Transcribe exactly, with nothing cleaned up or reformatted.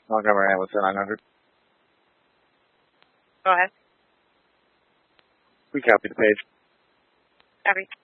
Montgomery Ambulance nine hundred. Go ahead. We copy the page. Copy.